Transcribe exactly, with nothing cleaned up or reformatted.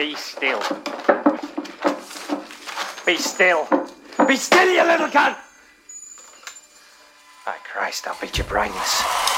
Be still. Be still. Be still, you little cunt! Ah, Christ, I'll beat your brains.